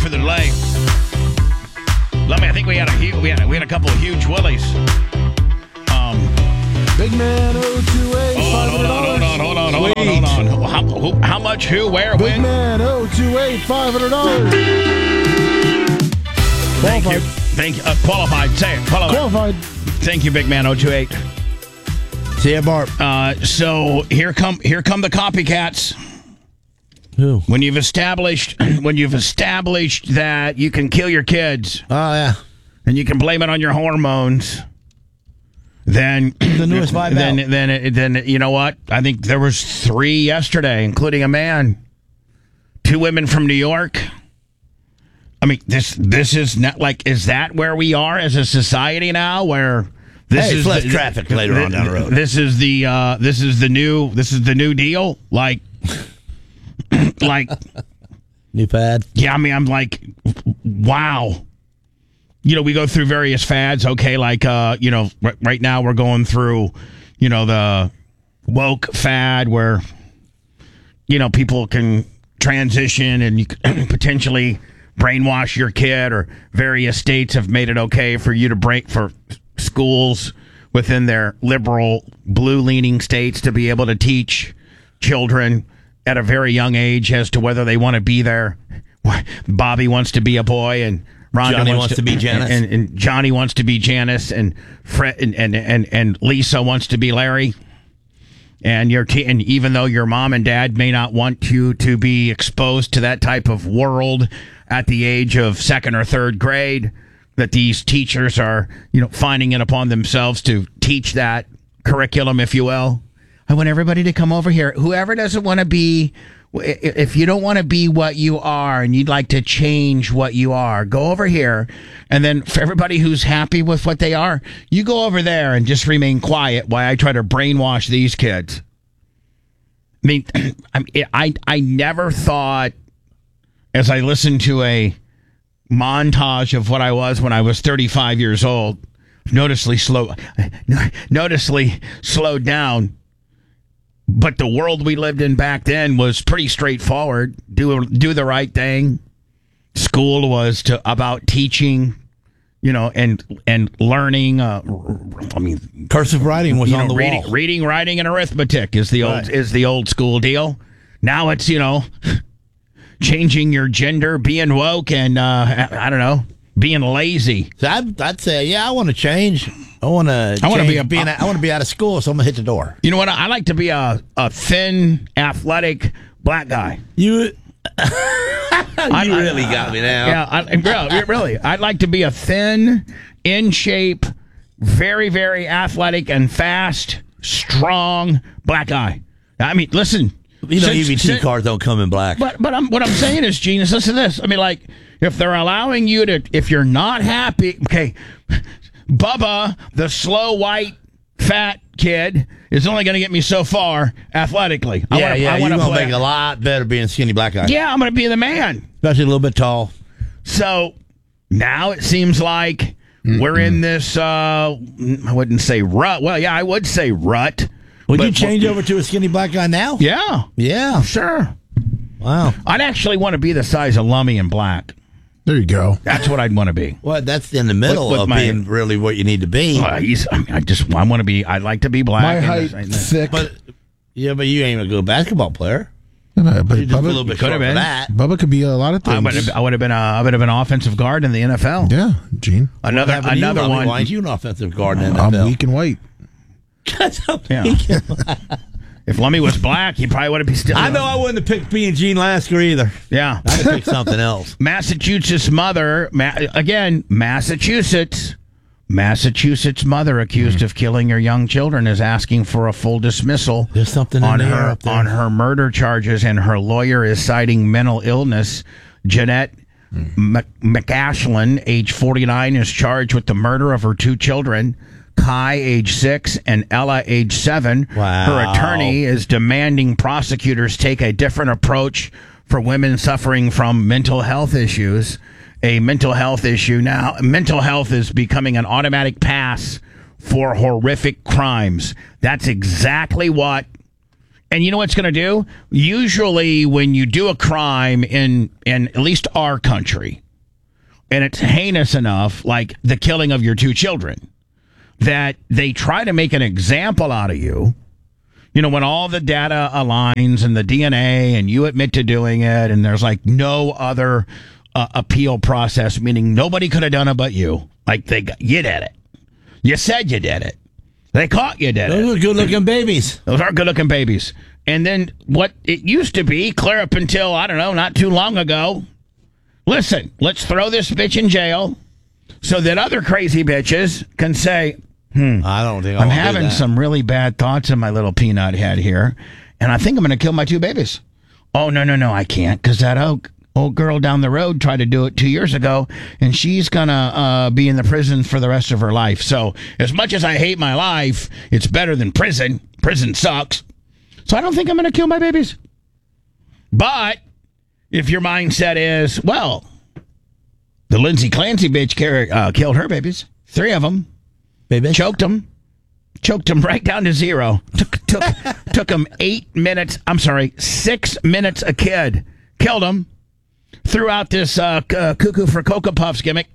for the delay. Lummy, I think we had a couple of huge willies. Big man 028. Hold on. How much? Who? Where? Big When? man 028. $500. Thank you. Thank you. Qualified. Say it. Qualified. Thank you, Big Man 028. See ya, Bart. So here come the copycats. Who? When you've established that you can kill your kids. Oh, yeah. And you can blame it on your hormones. Then the newest vibe then you know what? I think there was 3 yesterday, including a man. 2 women from New York. I mean, this is not like, is that where we are as a society now? Where this is less traffic later on down the road. This is the new deal. Like new fad. Yeah, I mean, I'm like, wow. You know, we go through various fads. Okay, like right now we're going through, the woke fad where, people can transition and you can potentially brainwash your kid, or various states have made it okay for you to break for schools within their liberal blue-leaning states to be able to teach children at a very young age as to whether they want to be there. Bobby wants to be a boy, and Rhonda wants to be Janice, and Johnny wants to be Janice, and Fred and Lisa wants to be Larry. And and even though your mom and dad may not want you to be exposed to that type of world at the age of 2nd or 3rd grade, that these teachers are, finding it upon themselves to teach that curriculum, if you will. I want everybody to come over here. Whoever doesn't want to be, if you don't want to be what you are and you'd like to change what you are, go over here. And then for everybody who's happy with what they are, you go over there and just remain quiet while I try to brainwash these kids. I mean, I never thought, as I listened to a montage of what I was when I was 35 years old, noticeably slowed down. But the world we lived in back then was pretty straightforward. Do the right thing. School was about teaching, and learning. Cursive writing was on the wall. Reading, writing, and arithmetic is the old school deal. Now it's changing your gender, being woke, and I don't know, being lazy. So I'd say, I want to change. I want to be out of school, so I'm gonna hit the door. You know what? I like to be a thin, athletic black guy. You really got me now. Yeah, really. I'd like to be a thin, in shape, very, very athletic and fast, strong black guy. I mean, listen. EBT cars don't come in black. But what I'm saying is, Genius, listen to this. I mean, like, if they're allowing you to, if you're not happy, okay, Bubba, the slow, white, fat kid, is only going to get me so far athletically. You're going to make it a lot better being a skinny black guy. Yeah, I'm going to be the man. Especially a little bit tall. So now it seems like we're in this, I wouldn't say rut. Well, yeah, I would say rut. Would you change over to a skinny black guy now? Yeah. Yeah. Sure. Wow. I'd actually want to be the size of Lummy in black. There you go. That's what I'd want to be. Well, that's in the middle of being really what you need to be. I want to be. I'd like to be black. My height, thick. But you ain't a good basketball player. But You're just a little bit short for that. Bubba could be a lot of things. I would have been offensive guard in the NFL. Yeah, Gene. Another one. Why aren't you an offensive guard in the NFL? I'm weak and white. If Lummy was black, he probably would have been still. I know I wouldn't have picked being Gene Lasker either. Yeah. I'd have picked something else. Massachusetts mother, Massachusetts mother accused of killing her young children is asking for a full dismissal. There's something on in there her up there. on her murder charges, and her lawyer is citing mental illness. Jeanette McAshlin, age 49, is charged with the murder of her 2 children. Kai, age 6, and Ella, age 7. Wow. Her attorney is demanding prosecutors take a different approach for women suffering from mental health issues. A mental health issue now. Mental health is becoming an automatic pass for horrific crimes. That's exactly what And you know what's going to do? Usually when you do a crime in at least our country, and it's heinous enough, like the killing of your 2 children, that they try to make an example out of you. You know, when all the data aligns and the DNA and you admit to doing it, and there's like no other appeal process, meaning nobody could have done it but you. Like you did it. You said you did it. They caught you did it. Those are good-looking babies. Those are good-looking babies. And then what it used to be, clear up until, I don't know, not too long ago, listen, let's throw this bitch in jail so that other crazy bitches can say, I don't think I'm having some really bad thoughts in my little peanut head here, and I think I'm going to kill my 2 babies. Oh, no, I can't, because that old girl down the road tried to do it 2 years ago, and she's going to be in the prison for the rest of her life. So as much as I hate my life, it's better than prison. Prison sucks. So I don't think I'm going to kill my babies. But if your mindset is, well, the Lindsay Clancy bitch killed her babies, 3 of them, choked them right down to 0. Took them 6 minutes a kid, killed them. Threw out this cuckoo for Cocoa Puffs gimmick,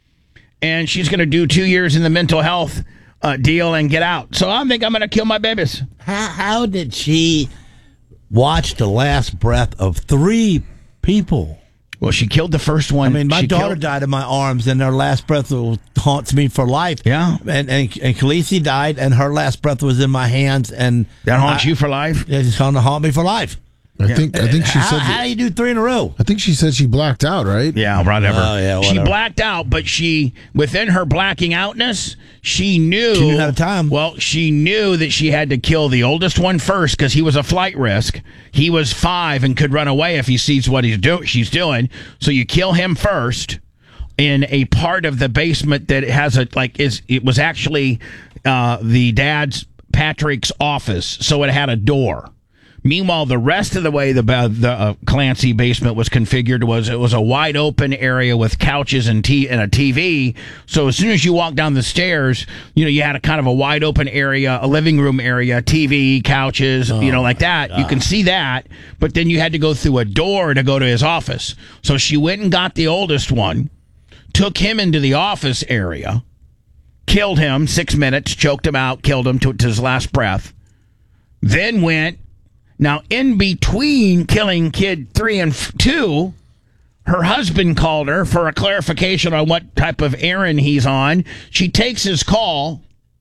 and she's going to do 2 years in the mental health deal and get out. So I think I'm going to kill my babies. How did she watch the last breath of 3 people? Well, she killed the first one. I mean, my daughter died in my arms, and her last breath haunts me for life. Yeah. And Khaleesi died, and her last breath was in my hands. And that haunts you for life? It's going to haunt me for life. I think she said. How do you do 3 in a row? I think she said she blacked out, right? Yeah, whatever. Oh, yeah, whatever. She blacked out, but within her blacking outness, she knew how to time. Well, she knew that she had to kill the oldest one first because he was a flight risk. He was 5 and could run away if he sees what she's doing. So you kill him first in a part of the basement that has it was actually the dad's Patrick's office, so it had a door. Meanwhile, the rest of the way the Clancy basement was configured was a wide open area with couches and a TV. So as soon as you walk down the stairs, you had a kind of a wide open area, a living room area, TV, couches, like that. You can see that, but then you had to go through a door to go to his office. So she went and got the oldest one, took him into the office area, killed him 6 minutes, choked him out, killed him to his last breath, then went. Now, in between killing kid 3 and 2, her husband called her for a clarification on what type of errand he's on. She takes his call,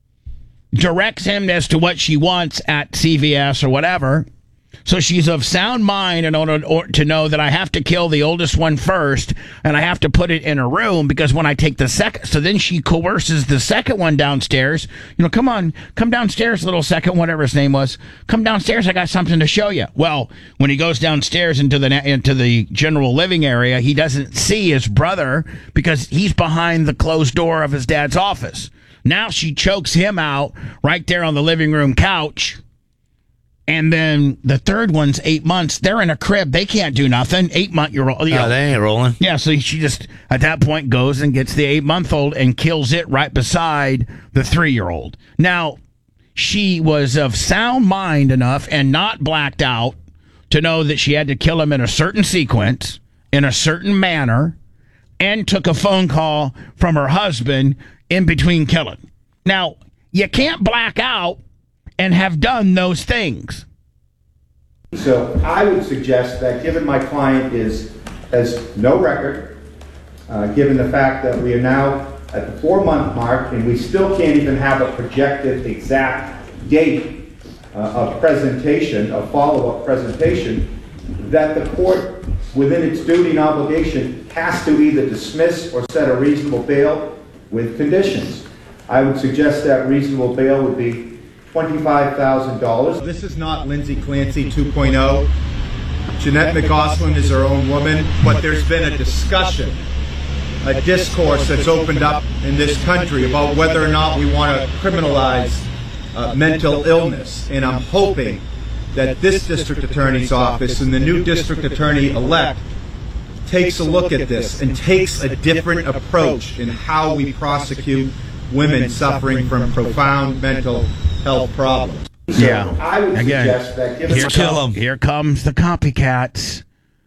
directs him as to what she wants at CVS or whatever. So she's of sound mind in order to know that I have to kill the oldest one first, and I have to put it in a room because when I take the second, so then she coerces the second one downstairs. Come downstairs, little second, whatever his name was. Come downstairs, I got something to show you. Well, when he goes downstairs into the general living area, he doesn't see his brother because he's behind the closed door of his dad's office. Now she chokes him out right there on the living room couch. And then the third one's 8 months. They're in a crib. They can't do nothing. 8-month-old. No, they ain't rolling. Yeah, so she just, at that point, goes and gets the 8-month-old and kills it right beside the 3-year-old. Now, she was of sound mind enough and not blacked out to know that she had to kill him in a certain sequence, in a certain manner, and took a phone call from her husband in between killing. Now, you can't black out and have done those things. So I would suggest that given my client has no record, given the fact that we are now at the 4-month mark and we still can't even have a projected exact date of presentation, of follow-up presentation, that the court, within its duty and obligation, has to either dismiss or set a reasonable bail with conditions. I would suggest that reasonable bail would be $25,000. This is not Lindsay Clancy 2.0. Jeanette McGoslin is her own woman, but there's been a discussion, a discourse that's opened up in this country about whether or not we want to criminalize mental illness. And I'm hoping that this district attorney's office and the new district attorney-elect takes a look at this and takes a different approach in how we prosecute women suffering from profound mental health problems. So Yeah. I would Again, suggest that given Here comes the copycats.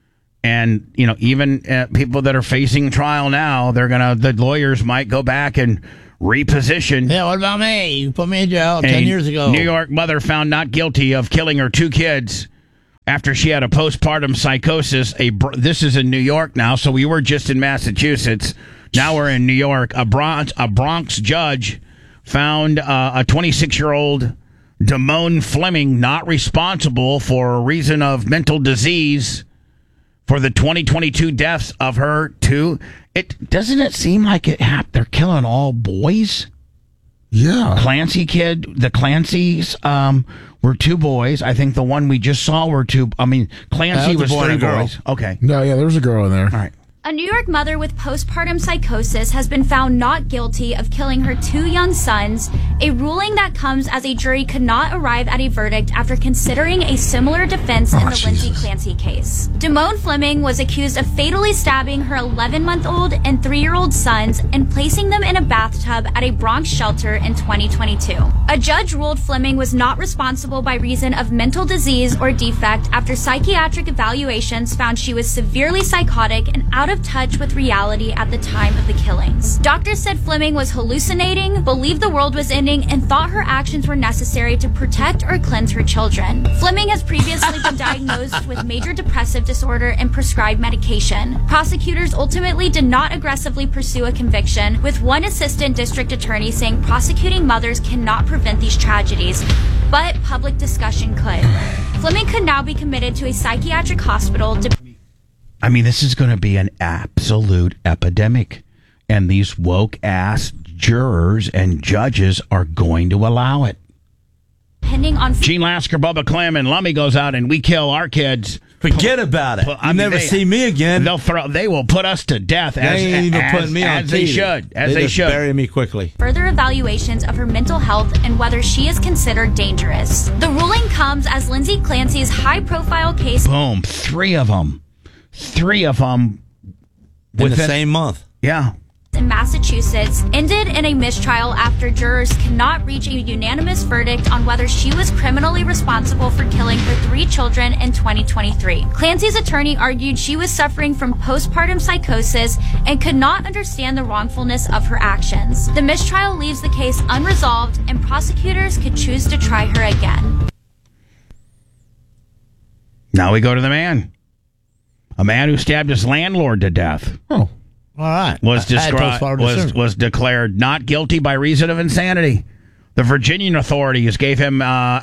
And, even people that are facing trial now, the lawyers might go back and reposition. Yeah, what about me? You put me in jail 10 years ago. New York mother found not guilty of killing her 2 kids after she had a postpartum psychosis. This is in New York now, so we were just in Massachusetts. Now we're in New York. A Bronx judge found a 26-year-old Damone Fleming not responsible for a reason of mental disease for the 2022 deaths of her 2. Doesn't it seem like they're killing all boys? Yeah. The Clancy's were 2 boys. I think the one we just saw were 2. I mean, Clancy was 3 boys. Okay. No, yeah, there was a girl in there. All right. A New York mother with postpartum psychosis has been found not guilty of killing her 2 young sons, a ruling that comes as a jury could not arrive at a verdict after considering a similar defense in the Lindsay Clancy case. Damone Fleming was accused of fatally stabbing her 11-month-old and 3-year-old sons and placing them in a bathtub at a Bronx shelter in 2022. A judge ruled Fleming was not responsible by reason of mental disease or defect after psychiatric evaluations found she was severely psychotic and out of touch with reality at the time of the killings. Doctors said Fleming was hallucinating, believed the world was ending, and thought her actions were necessary to protect or cleanse her children. Fleming has previously been diagnosed with major depressive disorder and prescribed medication. Prosecutors ultimately did not aggressively pursue a conviction, with one assistant district attorney saying prosecuting mothers cannot prevent these tragedies, but public discussion could. Fleming could now be committed to a psychiatric hospital. This is going to be an absolute epidemic, and these woke-ass jurors and judges are going to allow it. Depending on Gene Lasker, Bubba Clem, and Lummy goes out and we kill our kids. Forget about it. You'll never see me again. They will put us to death putting me on as they TV. should. They should bury me quickly. Further evaluations of her mental health and whether she is considered dangerous. The ruling comes as Lindsay Clancy's high-profile case. Boom, 3 of them. 3 of them in the same month. Yeah. In Massachusetts ended in a mistrial after jurors cannot reach a unanimous verdict on whether she was criminally responsible for killing her 3 children in 2023. Clancy's attorney argued she was suffering from postpartum psychosis and could not understand the wrongfulness of her actions. The mistrial leaves the case unresolved and prosecutors could choose to try her again. Now we go to the man. A man who stabbed his landlord to death. Oh. All right. Was declared not guilty by reason of insanity. The Virginian authorities gave him a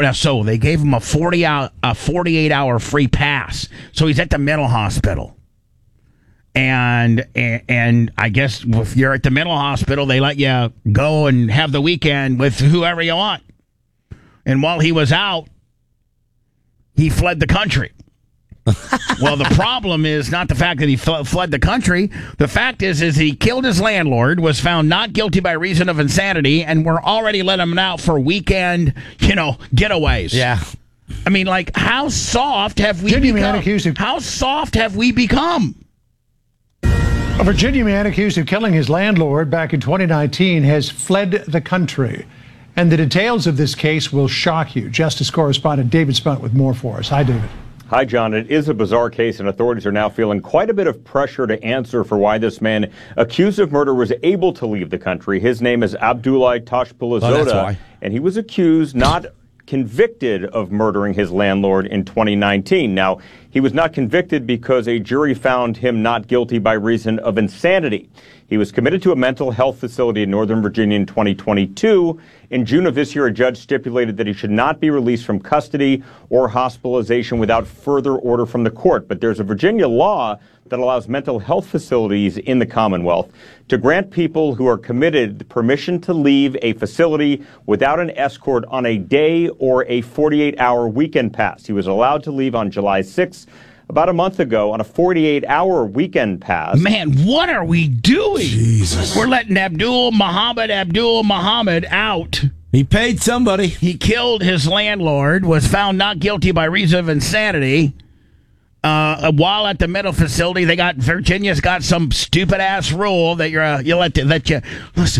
48-hour free pass. So he's at the mental hospital. And I guess if you're at the mental hospital, they let you go and have the weekend with whoever you want. And while he was out, he fled the country. Well, the problem is not the fact that he fled the country. The fact is he killed his landlord, was found not guilty by reason of insanity, and we're already letting him out for weekend, getaways. Yeah. How soft have we become? How soft have we become? A Virginia man accused of killing his landlord back in 2019 has fled the country. And the details of this case will shock you. Justice correspondent David Spunt with more for us. Hi, David. Hi, John. It is a bizarre case, and authorities are now feeling quite a bit of pressure to answer for why this man accused of murder was able to leave the country. His name is Abdullah Tashpulazoda, and he was accused, not convicted, of murdering his landlord in 2019. Now, he was not convicted because a jury found him not guilty by reason of insanity. He was committed to a mental health facility in Northern Virginia in 2022. In June of this year, a judge stipulated that he should not be released from custody or hospitalization without further order from the court. But there's a Virginia law that allows mental health facilities in the Commonwealth to grant people who are committed permission to leave a facility without an escort on a day or a 48-hour weekend pass. He was allowed to leave on July 6th. About a month ago on a 48-hour weekend pass. Man, what are we doing? Jesus. We're letting Abdul Muhammad out. He paid somebody. He killed his landlord, was found not guilty by reason of insanity. While at the mental facility, Virginia's got some stupid ass rule that listen.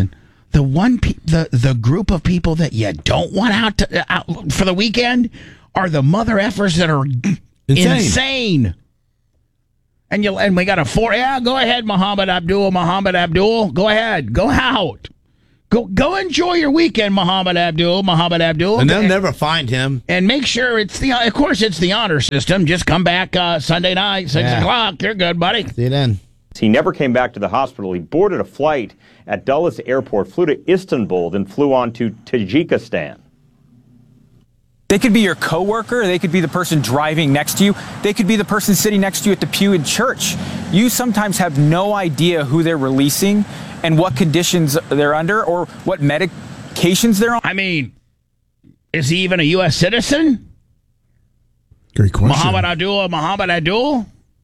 the group of people that you don't want out for the weekend are the mother effers that are insane. And we got go ahead, Muhammad Abdul, go ahead, go out. Go enjoy your weekend, Muhammad Abdul. And they'll never find him. And make sure it's the honor system. Just come back Sunday night, 6 o'clock. You're good, buddy. See you then. He never came back to the hospital. He boarded a flight at Dulles Airport, flew to Istanbul, then flew on to Tajikistan. They could be your coworker. They could be the person driving next to you. They could be the person sitting next to you at the pew in church. You sometimes have no idea who they're releasing and what conditions they're under or what medications they're on. I mean, is he even a U.S. citizen? Great question. Muhammad Abdul?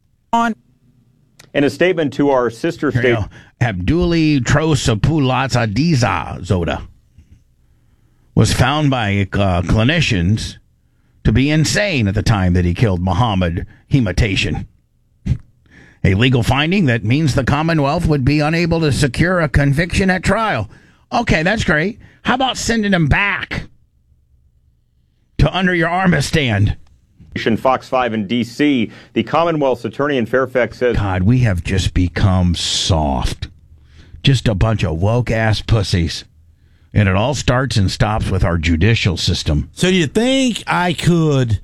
In a statement to our sister state, Abduli Trosapulatadiza Zoda was found by clinicians to be insane at the time that he killed Muhammad Hematation. A legal finding that means the Commonwealth would be unable to secure a conviction at trial. Okay, that's great. How about sending him back to under your armist stand? Fox 5 in D.C., the Commonwealth's attorney in Fairfax says, God, we have just become soft. Just a bunch of woke-ass pussies. And it all starts and stops with our judicial system. So do you think I could,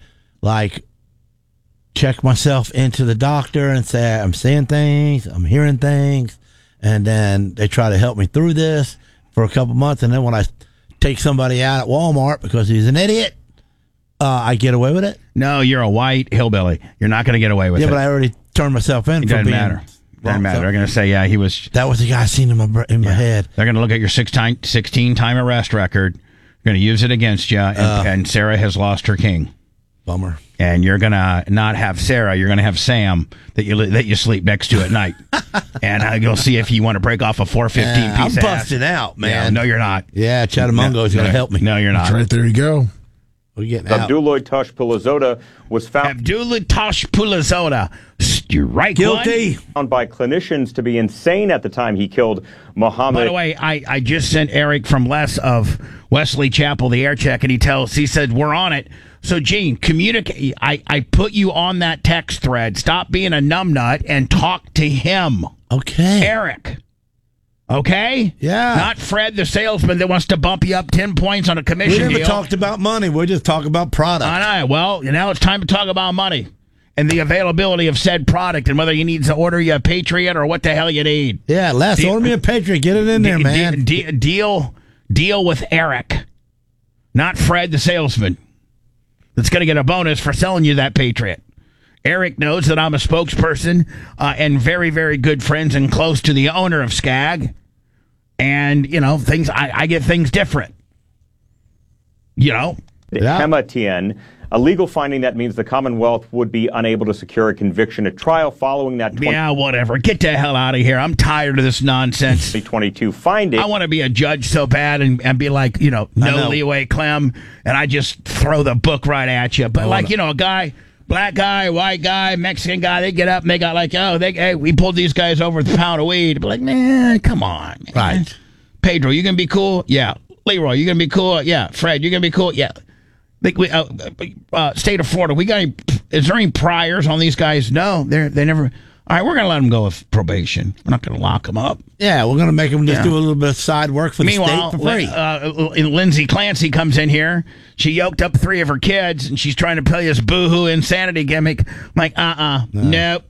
check myself into the doctor and say, I'm seeing things, I'm hearing things, and then they try to help me through this for a couple months, and then when I take somebody out at Walmart because he's an idiot, I get away with it? No, you're a white hillbilly. You're not going to get away with it. Yeah, but I already turned myself in. It doesn't matter. Doesn't matter. They're going to say, yeah, he was... That was the guy I seen in my head. They're going to look at your 16-time arrest record. They're going to use it against you, and Sarah has lost her king. Bummer. And you're going to not have Sarah. You're going to have Sam that you sleep next to at night. And you'll see if you want to break off a 415 piece I'm busting out, man. Yeah, no, you're not. Yeah, Chatamungo's going to help me. No, you're not. That's right, there you go. We're getting out. Abdullah Tosh-Pulazoda was found... Abdullah Tosh-Pulazoda. You're right, guilty. Found by clinicians to be insane at the time he killed Muhammad. By the way, I just sent Eric from Les of Wesley Chapel the air check, and he said, we're on it. So, Gene, communicate. I put you on that text thread. Stop being a numbnut and talk to him. Okay. Eric. Okay? Yeah. Not Fred, the salesman that wants to bump you up 10 points on a commission We never deal. talked about money. We just talk about product. I know. Well, now it's time to talk about money and the availability of said product and whether you need to order you a Patriot or what the hell you need. Yeah, order me a Patriot. Get it in there, man. Deal with Eric, not Fred, the salesman. That's going to get a bonus for selling you that Patriot. Eric knows that I'm a spokesperson and very, very good friends and close to the owner of Skag. And, things I get things different. Hematation, a legal finding that means the Commonwealth would be unable to secure a conviction at trial following that whatever. Get the hell out of here. I'm tired of this nonsense. 2022 finding. I want to be a judge so bad and be like, no leeway, Clem, and I just throw the book right at you. But a guy, black guy, white guy, Mexican guy, they get up and they got we pulled these guys over with a pound of weed. But man, come on. Man. Right. Pedro, you going to be cool? Yeah. Leroy, you going to be cool? Yeah. Fred, you going to be cool? Yeah. State of Florida, is there any priors on these guys? No, they never. All right, we're going to let them go with probation. We're not going to lock them up. Yeah, we're going to make them just do a little bit of side work for the state for free. Lindsay Clancy comes in here. She yoked up 3 of her kids, and she's trying to play this boohoo insanity gimmick. I'm like, nope,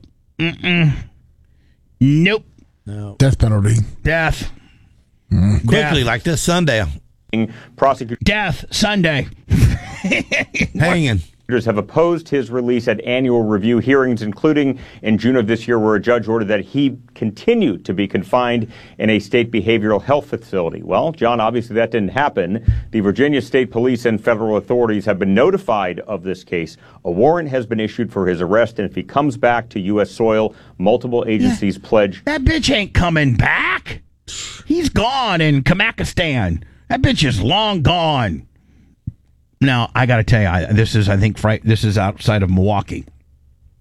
nope. No. Death penalty. Death. Quickly, like this Sunday. Prosecutors. Death Sunday. Hanging. Have opposed his release at annual review hearings, including in June of this year, where a judge ordered that he continue to be confined in a state behavioral health facility. Well, John, obviously that didn't happen. The Virginia State Police and federal authorities have been notified of this case. A warrant has been issued for his arrest, and if he comes back to U.S. soil, multiple agencies pledge. That bitch ain't coming back. He's gone in Kamakistan. That bitch is long gone. Now, I got to tell you, this is outside of Milwaukee.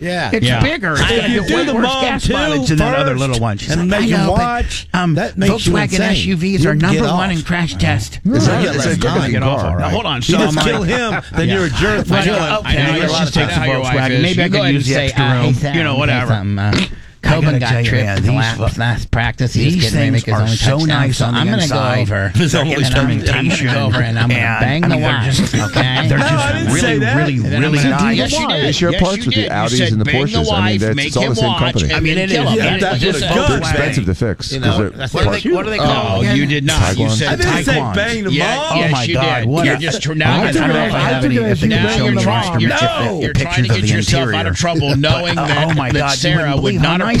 Yeah. It's Yeah. bigger. It's If got you do the worse mom gas too mileage than that other first little one. She's and like, make I him know, but, watch, that makes you Volkswagen insane. SUVs are You'll number get one off. in crash test. It's You'll a get less good time. car, Now, right? hold on. You So just I'm kill like- him, then you're a jerk. I know, Joe. I know, your let's just wife take the is. Volkswagen. Maybe I Go could ahead use the and extra say, room. hey, You know, Sam, whatever. say Coben got tell you, tripped man, the last practice. He was these getting ready to make things his are own so touchdown. nice So on the I'm going to go inside. over. His own and I'm going to go over and I'm going to bang the wife. Okay? They're No, I just didn't really, say that. really, And then really I'm gonna- nice. Yes, you did. They share Yes, parts you with the did. You Audis said and the bang the Porsches. I mean, wife, that's make it's all the him same watch, company. and I mean, it kill is. him. Yeah, Yeah, that's just what a it's They're Volkswagen. expensive to fix. You 'cause know, they're- that's What do they call? again? You did not. You said I didn't say Taekwon. bang the Yeah, mom. yes, Oh, my you God, did. what You're a- just now. I took it as- I took it as you now banging you're the trying. mom. You're No. trying to Pictures of get the yourself out interior. of trouble, knowing But, that, oh my that God, you Sarah wouldn't would believe not how nice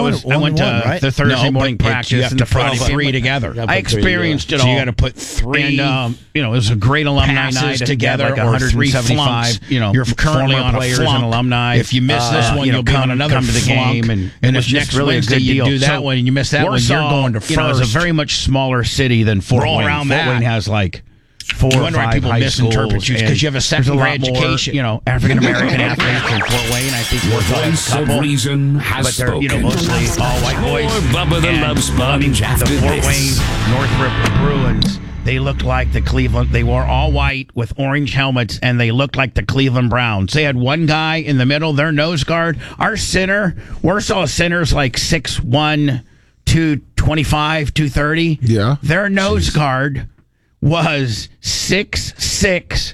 went to the Thursday morning practice and the Friday 3 together. I experienced it all. So you got to put 3. And it was a great alumni night together. Like 175. You're currently on players a flunk. and alumni. If you miss this one, you'll be on another come to the flunk. game, and it's next really Wednesday a good deal. you do that one, and you miss that Warsaw, one, you're going to first. It's a very much smaller city than Fort Wayne. Around Fort that. Wayne has like 4 or 5 people high misinterpret schools, you because you have a secondary education. African American athletes in Fort Wayne. I think Warsaw has a couple, Reason has but they're spoken. mostly all white boys. Bubba the Love Sponge after the Fort this. Wayne Northrop Bruins. They looked like the Cleveland. They were all white with orange helmets, and they looked like the Cleveland Browns. They had one guy in the middle, their nose guard. Our center, Warsaw center's like 6'1", 225, 230. Yeah. Their nose guard was 6'6",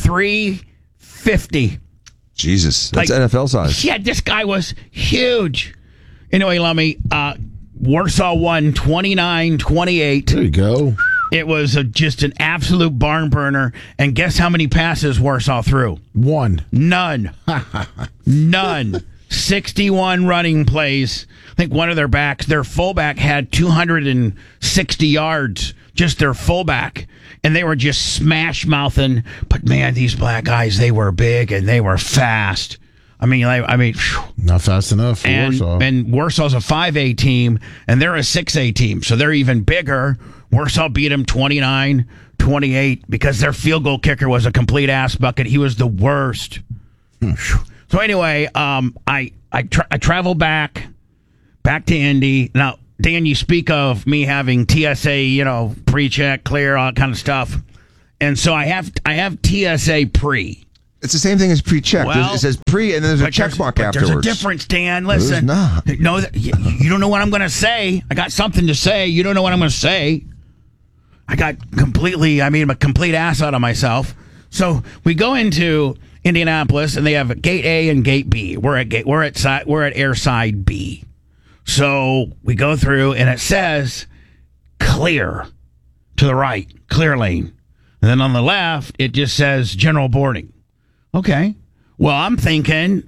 350. Jesus, that's Like, NFL size. Yeah, this guy was huge. Anyway, Lummy, Warsaw won 29-28. There you go. It was just an absolute barn burner. And guess how many passes Warsaw threw? One. None. None. 61 running plays. I think one of their fullback had 260 yards, just their fullback. And they were just smash-mouthing. But, man, these black guys, they were big and they were fast. I mean, whew. Not fast enough for Warsaw. And Warsaw's a 5A team, and they're a 6A team, so they're even bigger. Warsaw beat them 29-28 because their field goal kicker was a complete ass bucket. He was the worst. So anyway, I traveled back to Indy. Now, Dan, you speak of me having TSA, pre-check, clear, all that kind of stuff, and so I have TSA pre. It's the same thing as pre-check. Well, it says pre, and then there's a check mark afterwards. There's a difference, Dan. Listen. There's not. No, you don't know what I'm going to say. I got something to say. You don't know what I'm going to say. I got a complete ass out of myself. So we go into Indianapolis, and they have Gate A and Gate B. We're at airside B. So we go through, and it says clear to the right, clear lane. And then on the left, it just says general boarding. Okay. Well, I'm thinking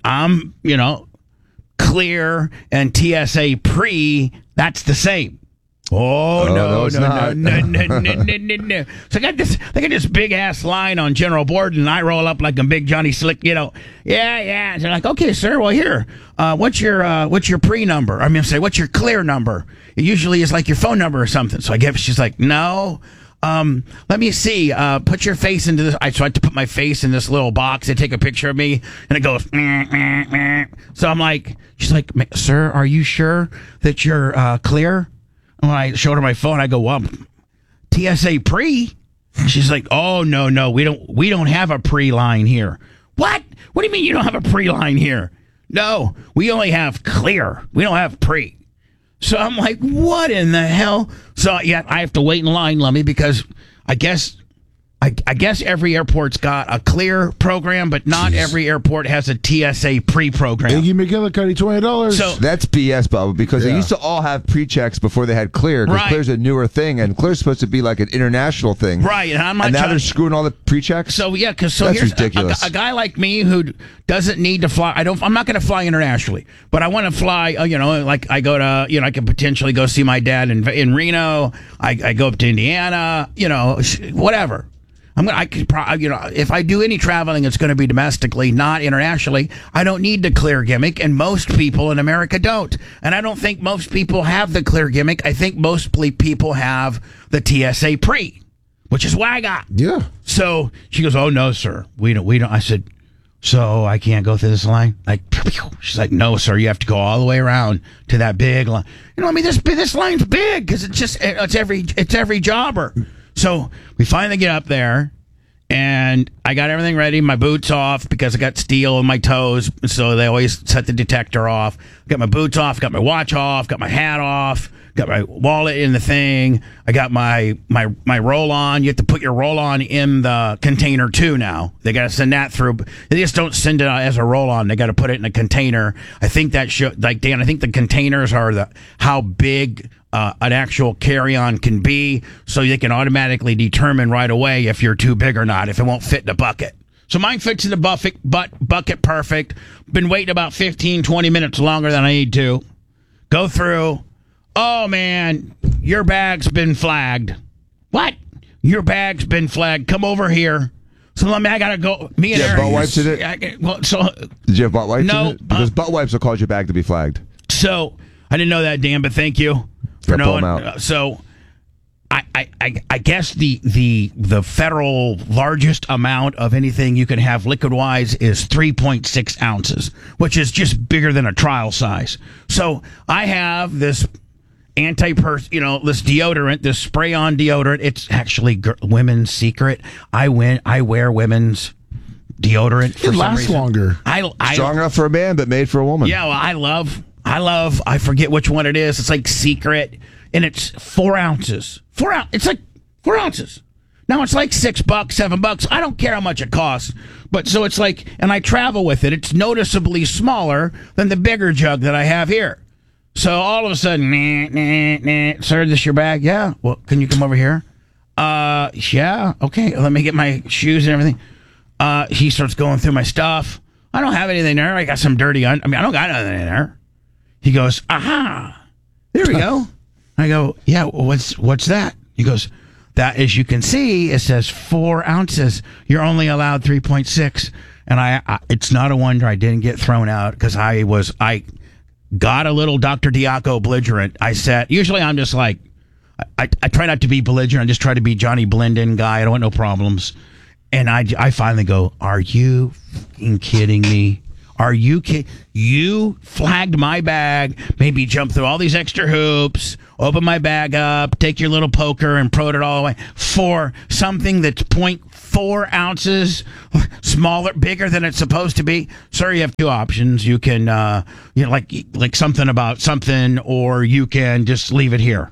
clear and TSA pre, that's the same. No. So I got this big ass line on general board, and I roll up like a big Johnny Slick, Yeah. And they're like, okay, sir, well here, what's your pre number? I'm gonna say, what's your clear number? It usually is like your phone number or something. So she's like, no. Let me see. Put your face into this. So I had to put my face in this little box. They take a picture of me, and it goes. So I'm like, she's like, sir, are you sure that you're clear? And when I showed her my phone, I go, well, TSA pre. She's like, oh no, we don't have a pre line here. What? What do you mean you don't have a pre line here? No, we only have clear. We don't have pre. So I'm like, what in the hell? So yeah, I have to wait in line, Lummy, because I guess every airport's got a clear program, but not every airport has a TSA pre-program. Iggy McGillicuddy, $20. So that's BS, Bubba, because they used to all have pre-checks before they had clear, because clear's a newer thing, and clear's supposed to be like an international thing. Right, and now they're screwing all the pre-checks? So yeah, because that's here's ridiculous. A guy like me who doesn't need to fly. I'm not going to fly internationally, but I want to fly. Like I go to, I can potentially go see my dad in Reno. I go up to Indiana. Whatever. If I do any traveling, it's going to be domestically, not internationally. I don't need the clear gimmick, and most people in America don't. And I don't think most people have the clear gimmick. I think most people have the TSA pre, which is what I got. Yeah. So she goes, "Oh no, sir, we don't." I said, "So I can't go through this line?" She's like, "No, sir, you have to go all the way around to that big line." This line's big because it's every jobber. So we finally get up there, and I got everything ready. My boots off because I got steel in my toes, so they always set the detector off. Got my boots off, got my watch off, got my hat off, got my wallet in the thing. I got my roll-on. You have to put your roll-on in the container, too, now. They got to send that through. They just don't send it as a roll-on. They got to put it in a container. I think Dan, I think the containers are how big an actual carry-on can be, so they can automatically determine right away if you're too big or not, if it won't fit in the bucket. So mine fits in the bucket perfect. Been waiting about 15, 20 minutes longer than I need to. Go through. Oh, man, your bag's been flagged. What? Your bag's been flagged. Come over here. So I got to go. Me and Aaron. Butt wipes in it? Did you have butt wipes in it? Because butt wipes will cause your bag to be flagged. So I didn't know that, Dan, but thank you for knowing. So I guess the federal largest amount of anything you can have liquid-wise is 3.6 ounces, which is just bigger than a trial size. So I have this this deodorant, this spray-on deodorant. It's actually women's secret. I wear women's deodorant for some reason. It lasts longer. Strong enough for a man, but made for a woman. Yeah, well, I forget which one it is. It's like secret, and it's 4 ounces. It's like 4 ounces. Now it's like $6, $7. I don't care how much it costs. But so it's like, and I travel with it. It's noticeably smaller than the bigger jug that I have here. So all of a sudden, sir, this your bag? Yeah. Well, can you come over here? Yeah, okay, let me get my shoes and everything. He starts going through my stuff. I don't have anything there. I got some dirty I don't got nothing in there. He goes, aha, there we go. I go, yeah, what's that? He goes, that, as you can see, it says 4 ounces. You're only allowed 3.6. And I it's not a wonder I didn't get thrown out, because I got a little Dr. Diaco belligerent. I said, usually I'm just like, I try not to be belligerent. I just try to be Johnny Blendin guy. I don't want no problems. And I finally go, are you fucking kidding me? Are you kidding? You flagged my bag, maybe jump through all these extra hoops, open my bag up, take your little poker and prod it all away for something that's 0.4 ounces smaller, bigger than it's supposed to be. Sir, you have 2 options. You can, like something about something, or you can just leave it here.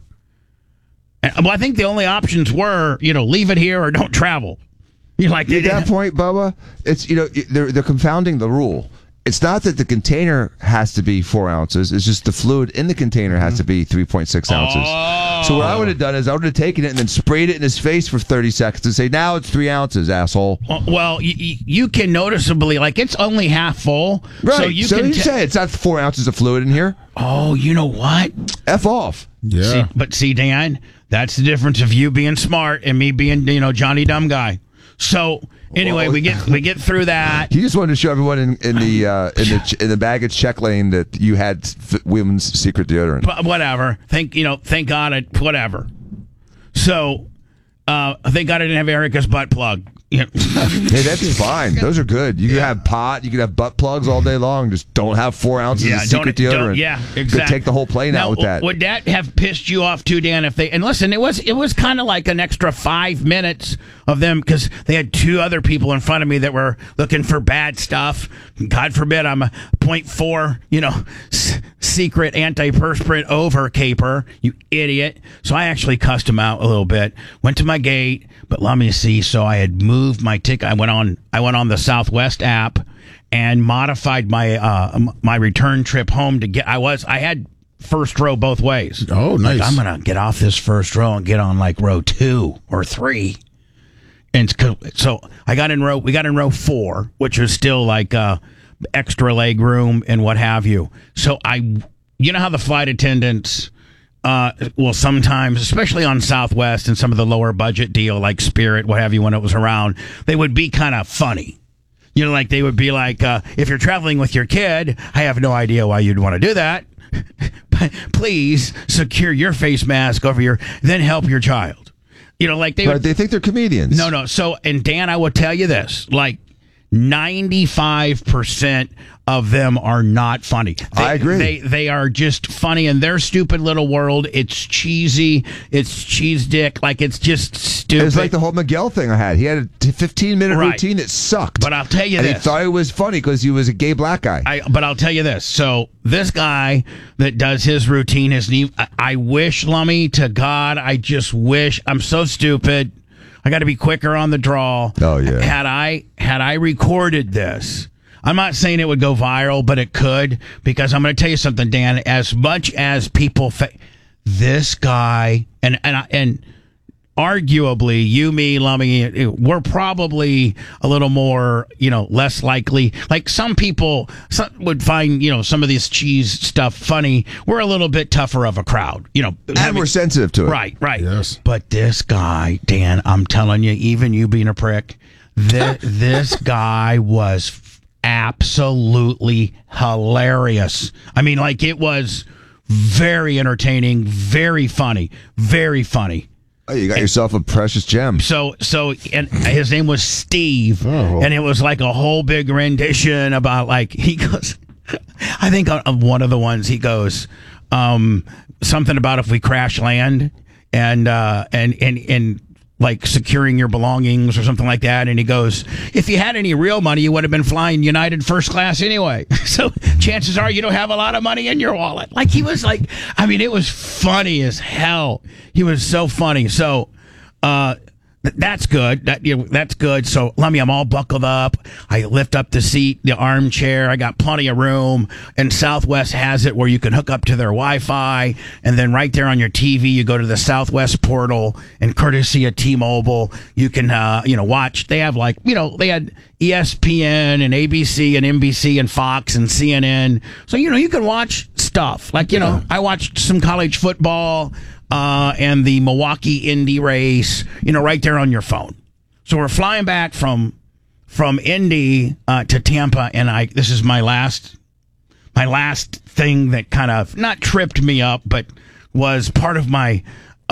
Well, I think the only options were, leave it here or don't travel. At that point, Bubba, it's, they're confounding the rule. It's not that the container has to be 4 ounces. It's just the fluid in the container has to be 3.6 ounces. So what I would have done is I would have taken it and then sprayed it in his face for 30 seconds and say, now it's 3 ounces, asshole. Well, you can noticeably, it's only half full. Right. So you can say it's not 4 ounces of fluid in here. Oh, you know what? F off. Yeah. See, Dan, that's the difference of you being smart and me being, Johnny Dumb Guy. So anyway, we get through that. He just wanted to show everyone in the baggage check lane that you had women's secret deodorant. But whatever. Thank God whatever. So thank God I didn't have Erica's butt plug. Hey, that's fine. Those are good. You can have pot. You can have butt plugs all day long. Just don't have 4 ounces of secret deodorant. Yeah, exactly. Could take the whole plane out with that. Would that have pissed you off too, Dan? And listen, it was kind of like an extra 5 minutes of them, because they had 2 other people in front of me that were looking for bad stuff. God forbid I'm a 0.4, secret antiperspirant over caper, you idiot. So I actually cussed him out a little bit. Went to my gate, but let me see. So I had moved my ticket. I went on the Southwest app and modified my my return trip home to get. I had first row both ways. Oh, nice. I'm gonna get off this first row and get on row 2 or 3. And so we got in row 4, which was still extra leg room and what have you. So you know how the flight attendants will sometimes, especially on Southwest and some of the lower budget deal like Spirit, what have you, when it was around, they would be kind of funny. They would be if you're traveling with your kid, I have no idea why you'd want to do that. But please secure your face mask over then help your child. They think they're comedians. No. So, and Dan, I will tell you this, 95% of them are not funny. I agree. They are just funny in their stupid little world. It's cheesy. It's cheese dick. It's just stupid. It's like the whole Miguel thing I had. He had a 15-minute routine that sucked. But I'll tell you and this. he thought it was funny because he was a gay black guy. But I'll tell you this. So this guy that does his routine, I wish, Lummy, to God, I just wish. I'm so stupid. I got to be quicker on the draw. Oh, yeah. Had I recorded this, I'm not saying it would go viral, but it could, because I'm going to tell you something, Dan. As much as people, this guy, and arguably, you, me, Lummy, we're probably a little more, less likely. Some people would find, some of this cheese stuff funny. We're a little bit tougher of a crowd, and we're sensitive to it. Right. Yes. But this guy, Dan, I'm telling you, even you being a prick, this guy was absolutely hilarious. I mean, it was very entertaining, very funny, very funny. Oh, you got yourself a precious gem. So, and his name was Steve, and it was a whole big rendition about he goes. I think on one of the ones he goes something about if we crash land and securing your belongings or something like that. And he goes, if you had any real money, you would have been flying United first class anyway. So chances are you don't have a lot of money in your wallet. He was it was funny as hell. He was so funny. So That's good. That's good. So, Lummy, I'm all buckled up. I lift up the seat, the armchair. I got plenty of room. And Southwest has it where you can hook up to their Wi-Fi. And then right there on your TV, you go to the Southwest portal. And courtesy of T-Mobile, you can, watch. They have they had ESPN and ABC and NBC and Fox and CNN. So, you can watch stuff. I watched some college football. And the Milwaukee Indy race, right there on your phone. So we're flying back from Indy to Tampa, and this is my last thing that kind of not tripped me up, but was part of my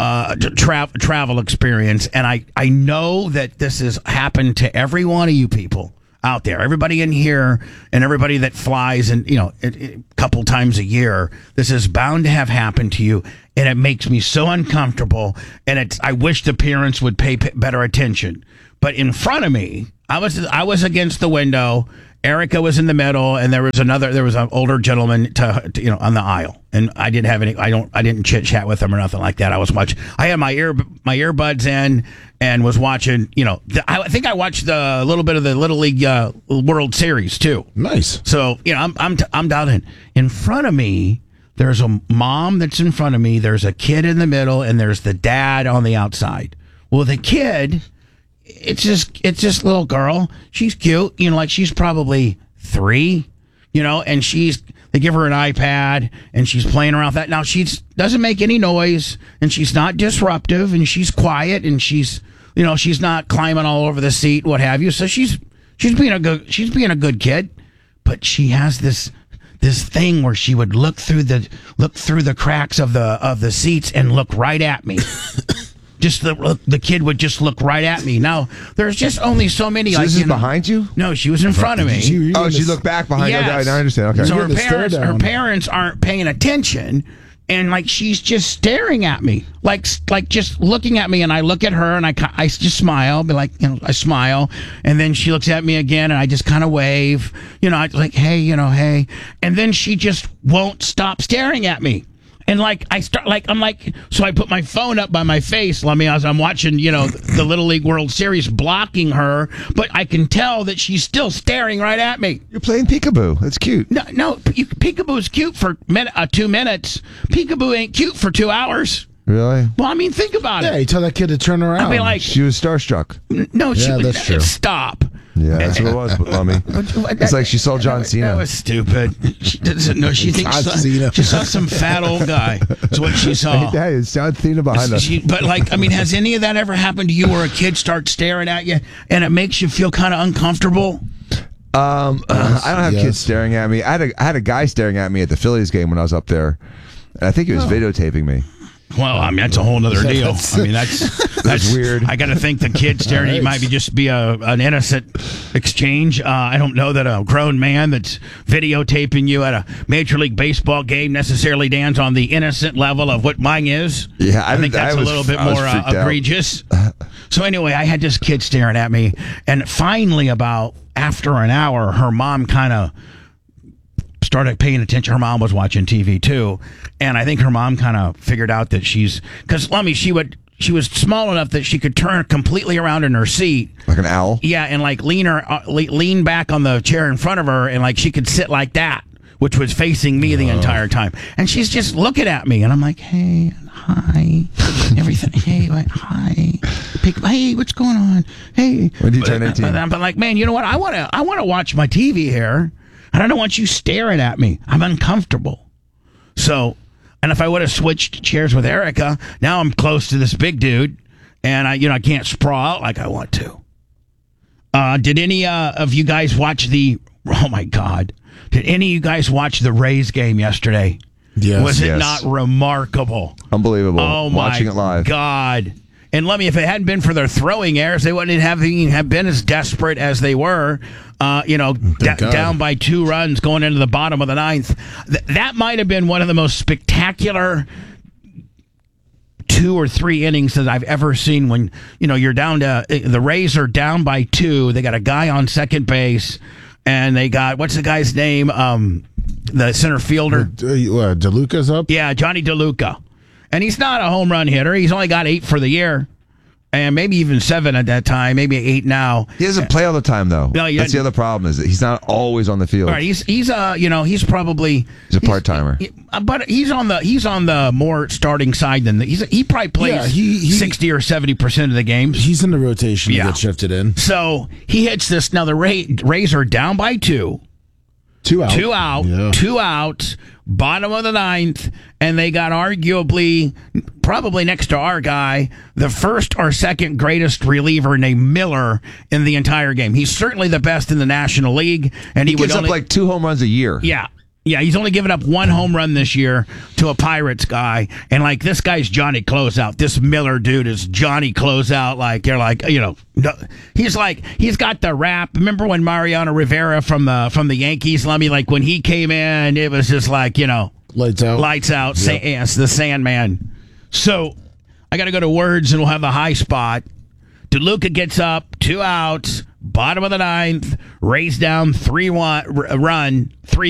travel experience. And I know that this has happened to every one of you people out there, everybody in here, and everybody that flies, and a couple times a year. This is bound to have happened to you. And it makes me so uncomfortable. And I wish the parents would pay better attention. But in front of me, I was against the window. Erica was in the middle, and there was an older gentleman on the aisle. And I didn't have I didn't chit chat with him or nothing like that. I had my earbuds in and was watching. I think I watched a little bit of the Little League World Series too. Nice. So I'm dialed in. In front of me, there's a mom that's in front of me. There's a kid in the middle, and there's the dad on the outside. Well, the kid, it's just little girl. She's cute, she's probably 3, and they give her an iPad and she's playing around with that. Now she doesn't make any noise, and she's not disruptive, and she's quiet, and she's not climbing all over the seat, what have you. So she's being a good kid, but she has this thing where she would look through the cracks of the seats and look right at me. Just the kid would just look right at me. Now there's just only so many. So this is behind you? No, she was in front of me. She looked back behind. Yes. Okay, now I understand. Okay. So her parents aren't paying attention, and she's just staring at me, like just looking at me. And I look at her, and I just smile, be like, I smile, and then she looks at me again, and I just kind of wave, I like, hey, hey, and then she just won't stop staring at me. And so I put my phone up by my face, as I'm watching, the Little League World Series, blocking her, but I can tell that she's still staring right at me. You're playing peekaboo. That's cute. No, peekaboo's cute for 2 minutes. Peekaboo ain't cute for 2 hours. Really? Well, think about it. Yeah, you tell that kid to turn around. I mean, she was starstruck. No, yeah, that's true. Stop. Yeah, that's what it was, Lummy. It's like she saw John Cena. That was stupid. She doesn't know. She thinks she saw some fat old guy. That's what she saw. Hey, it's John Cena behind us. But has any of that ever happened to you, where a kid starts staring at you and it makes you feel kind of uncomfortable? I don't have kids staring at me. I had a guy staring at me at the Phillies game when I was up there, and I think he was videotaping me. Well, that's a whole other deal. That's weird. I got to think the kid staring at you might just be an innocent exchange. I don't know that a grown man that's videotaping you at a Major League Baseball game necessarily stands on the innocent level of what mine is. Yeah, I think that's a little bit more egregious. So anyway, I had this kid staring at me, and finally, after an hour, her mom kind of started paying attention. Her mom was watching TV too, and I think her mom kind of figured out that because Lummy, she was small enough that she could turn completely around in her seat, like an owl. Yeah, and lean back on the chair in front of her, and she could sit like that, which was facing me the entire time. And she's just looking at me, and I'm like, hey, hi, everything. Hey, hi. Hey, what's going on? Hey. When did you turn 18? But man, you know what? I want to watch my TV here. And I don't want you staring at me. I'm uncomfortable. So, and if I would have switched chairs with Erica, now I'm close to this big dude, and I can't sprawl out like I want to. Did any of you guys watch oh my God, did any of you guys watch the Rays game yesterday? Yes. Was it not remarkable? Unbelievable. Oh my Watching it live. God. And Lummy, if it hadn't been for their throwing errors, they wouldn't have been as desperate as they were. Down by 2 runs going into the bottom of the 9th. That might have been one of the most spectacular 2 or 3 innings that I've ever seen. When you're down to the Rays are down by 2. They got a guy on second base, and they got what's the guy's name? The center fielder. DeLuca's up. Yeah, Johnny DeLuca. And he's not a home run hitter. He's only got 8 for the year. and maybe even 7 at that time, maybe 8 now. He doesn't play all the time, though. No, that's the other problem, is that he's not always on the field. All right, he's a part-timer. But he's on the more starting side than he probably plays 60 or 70% of the games. He's in the rotation. Yeah. He gets shifted in. So he hits this. Now the Rays are down by 2. 2 out. 2 out. Yeah. 2 outs. Bottom of the 9th, and they got arguably, probably next to our guy, the first or second greatest reliever named Miller in the entire game. He's certainly the best in the National League, and he gives up like 2 home runs a year. Yeah. Yeah, he's only given up 1 home run this year to a Pirates guy, and like this guy's Johnny Closeout. This Miller dude is Johnny Closeout. Like you're like, he's got the rap. Remember when Mariano Rivera from the Yankees, Lummy, like when he came in, it was just like lights out. Yep. The Sandman. So I got to go to words, and we'll have the high spot. DeLuca gets up, 2 outs, bottom of the 9th, Rays down 3-1 run, 3